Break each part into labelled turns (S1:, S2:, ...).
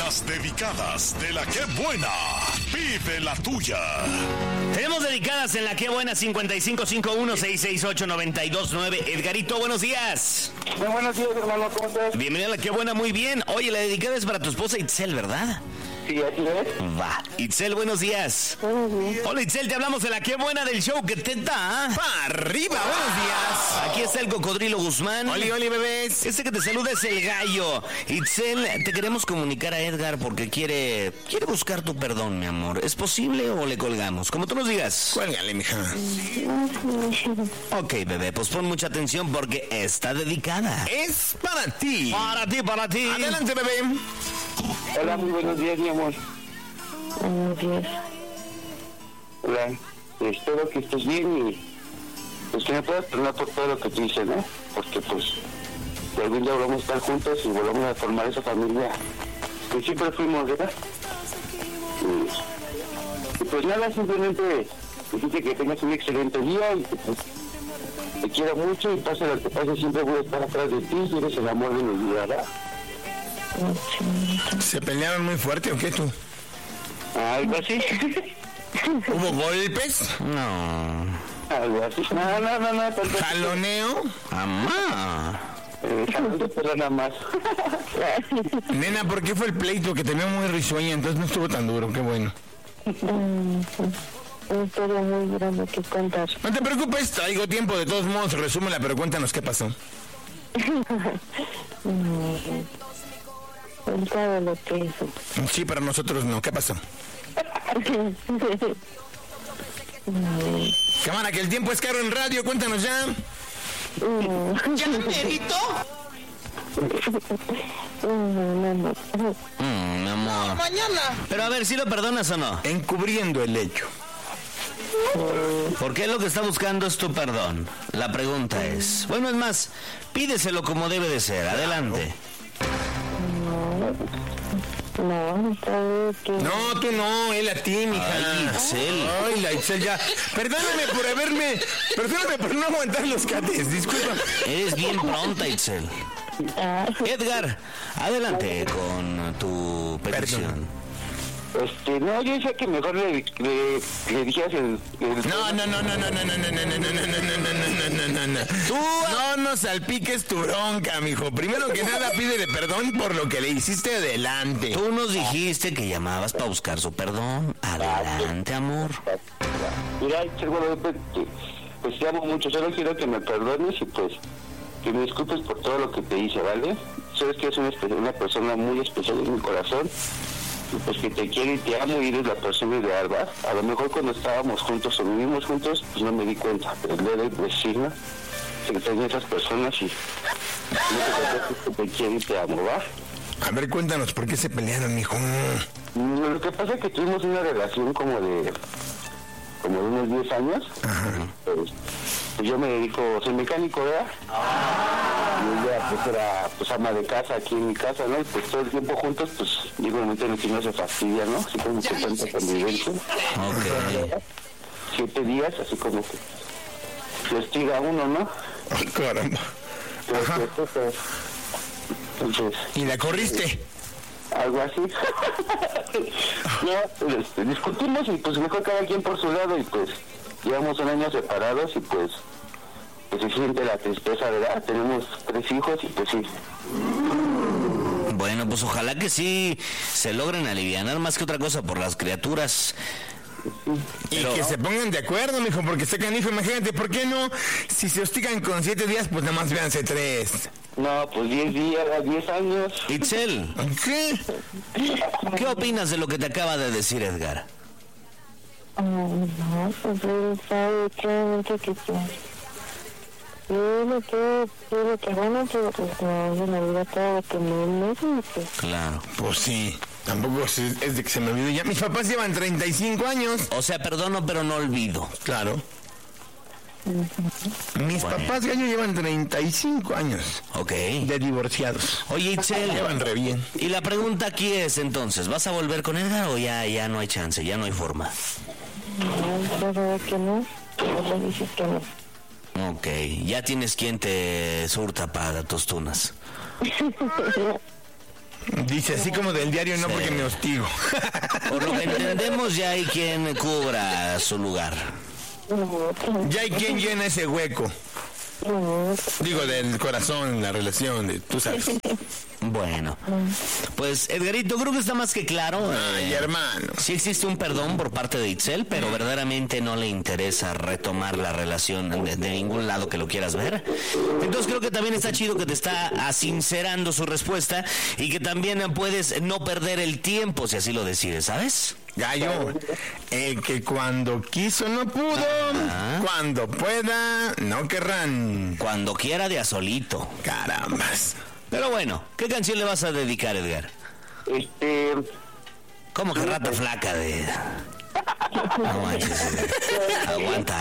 S1: Las dedicadas de la Que Buena. Vive la tuya.
S2: Tenemos dedicadas en la Que Buena 5551-668-929. Edgarito, buenos días.
S3: Muy buenos días, hermano, ¿cómo estás?
S2: Bienvenido a la Que Buena, muy bien. Oye, la dedicada es para tu esposa Itzel, ¿verdad?
S3: Sí, así es.
S2: Va. Itzel, buenos días. Hola, Itzel, te hablamos de la Que Buena del show que te da
S4: ¡Pa' arriba! ¡Buenos días!
S2: Aquí está el Cocodrilo Guzmán.
S4: ¡Oli, oli, bebés!
S2: Este que te saluda es el Gallo. Itzel, te queremos comunicar a Edgar porque quiere buscar tu perdón, mi amor. ¿Es posible o le colgamos? Como tú nos digas.
S4: Cuélgale, mija.
S2: Ok, bebé, pues pon mucha atención porque está dedicada.
S4: Es para ti.
S2: Para ti, para ti.
S4: Adelante, bebé.
S3: Hola, muy buenos días, mi amor.
S5: Buenos días.
S3: Hola, espero que estés bien y pues que me puedas perdonar por todo lo que te hice, ¿no? Porque pues que algún día volvamos a estar juntos y volvamos a formar esa familia que siempre fuimos, ¿verdad? Y pues nada, simplemente decirte que tengas un excelente día y que pues te quiero mucho y pase lo que pase, siempre voy a estar atrás de ti y eres el amor de mi vida, ¿verdad?
S4: ¿Se pelearon muy fuerte o qué tú?
S3: Algo así.
S4: ¿Hubo golpes?
S2: No.
S3: Algo así. No, tanto.
S4: ¿Jaloneo?
S2: Mamá.
S3: Jalando, pero nada más.
S4: Nena, ¿por qué fue el pleito? Que te veo muy risueña, entonces no estuvo tan duro, qué bueno.
S5: Una historia muy grande que contar.
S4: No te preocupes, traigo tiempo, de todos modos, resúmela, pero cuéntanos qué pasó.
S5: Él sabe lo que hizo.
S4: Sí, para nosotros no, ¿qué pasó? Cámara, que el tiempo es caro en radio, cuéntanos ya.
S6: ¿Ya merito?
S2: Mi amor.
S6: Mañana.
S2: Pero a ver, ¿sí lo perdonas o no?
S4: Encubriendo el hecho.
S2: Porque él lo que está buscando es tu perdón. La pregunta es... Bueno, es más, pídeselo como debe de ser. Adelante.
S5: No, sabe que...
S4: No, tú no, él a ti, mija.
S2: Ay, Itzel.
S4: Ay, la Itzel ya. Perdóname por no aguantar los cates, disculpa.
S2: Eres bien pronta, Itzel. Edgar, adelante con tu petición.
S3: No, yo decía que mejor le dijeras el...
S4: No. Tú no nos salpiques tu bronca, mijo. Primero que nada, pídele perdón por lo que le hiciste adelante.
S2: Tú nos dijiste que llamabas para buscar su perdón. Adelante, amor.
S3: Mira, seguro, pues te amo mucho, solo quiero que me perdones y pues que me disculpes por todo lo que te hice, ¿vale? Sabes que es una persona muy especial en mi corazón. Y pues que te quiero y te amo y eres la persona ideal, ¿verdad? A lo mejor cuando estábamos juntos o vivimos juntos, pues no me di cuenta, pero el día de hoy pues sí, ¿no? Que tengo esas personas y que te quiero y te amo, ¿va?
S4: A ver, cuéntanos, ¿por qué se pelearon, mijo?
S3: Lo que pasa es que tuvimos una relación como de unos 10 años. Pues yo me dedico, soy mecánico, ¿verdad? Y ella pues era pues ama de casa aquí en mi casa, ¿no? Y pues todo el tiempo juntos, pues llega un momento en el que no se fastidia, ¿no? Así como que tanta convivencia.
S2: Ok.
S3: 7 días, así como que se hostiga uno, ¿no?
S4: Ay, caramba.
S3: Entonces,
S4: ¿Y la corriste?
S3: algo así. No, discutimos y pues mejor cada quien por su lado y pues llevamos un año separados y pues se siente la tristeza, ¿verdad? Tenemos 3 hijos y pues sí.
S2: Bueno, pues ojalá que sí se logren alivianar más que otra cosa por las criaturas.
S4: Y que se pongan de acuerdo, mijo, porque está canijo, imagínate, ¿por qué no? Si se hostigan con 7 días, pues nada más véanse 3.
S3: No, pues 10 días, 10 años.
S2: Itzel,
S4: ¿Qué?
S2: ¿qué opinas de lo que te acaba de decir Edgar?
S5: No, pues él sabe claramente que yo lo que bueno, pero pues no, yo me olvido todo lo que me hizo, pues.
S2: Claro.
S4: Pues sí, tampoco es de que se me olvide ya. Mis papás llevan 35 años.
S2: O sea, perdono, pero no olvido.
S4: Claro. Mis papás, gallo, llevan 35 años
S2: Ok.
S4: de divorciados.
S2: Oye, Itzel,
S4: Llevan re bien.
S2: y la pregunta aquí es entonces, ¿vas a volver con Edgar o ya no hay chance, ya no hay forma?
S5: No, pero que no, yo le dije que no.
S2: Ok, ya tienes quien te surta para tus tunas.
S4: Dice así como del diario, no,
S2: Sí.
S4: porque me hostigo.
S2: Por lo que entendemos, ya hay quien cubra su lugar.
S4: Ya hay quien llena ese hueco. Digo, del corazón, la relación, tú sabes.
S2: Bueno, pues Edgarito, creo que está más que claro.
S4: Ay, hermano.
S2: Sí existe un perdón por parte de Itzel, pero verdaderamente no le interesa retomar la relación de ningún lado que lo quieras ver. Entonces creo que también está chido que te está sincerando su respuesta y que también puedes no perder el tiempo si así lo decides, ¿sabes?
S4: Gallo, el que cuando quiso no pudo, cuando pueda no querrán.
S2: Cuando quiera de a solito.
S4: Carambas.
S2: Pero bueno, ¿qué canción le vas a dedicar, Edgar? ¿Cómo que rata flaca de...? No manches, aguanta.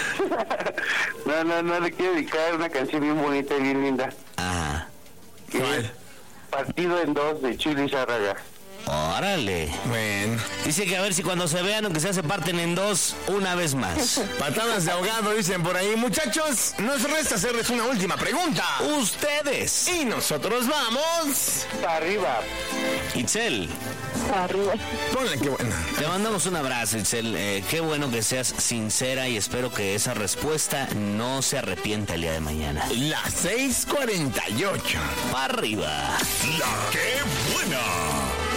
S3: No, le quiero dedicar una canción bien bonita y bien linda.
S2: Ajá.
S4: ¿Cuál?
S3: Partido en dos, de Chuy Lizárraga.
S2: Órale.
S4: Bueno.
S2: Dice que a ver si cuando se vean, aunque sea, se parten en dos una vez más.
S4: Patadas de ahogado, dicen por ahí. Muchachos, nos resta hacerles una última pregunta.
S2: Ustedes.
S4: Y nosotros vamos.
S3: Para arriba.
S2: Itzel,
S5: Arriba.
S4: Ponle, qué buena.
S2: te mandamos un abrazo, Itzel. Qué bueno que seas sincera y espero que esa respuesta no se arrepienta el día de mañana.
S4: Las 6:48.
S2: ¡Para arriba!
S1: La que buena.